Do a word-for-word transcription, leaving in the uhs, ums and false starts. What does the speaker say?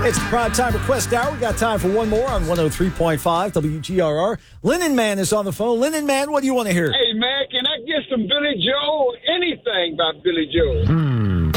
It's the Prime Time Request Hour. We got time for one more on one oh three point five W G R R. Linen Man is on the phone. Linen Man, what do you want to hear? Hey, man, can I get some Billy Joel? Anything by Billy Joel. Hmm.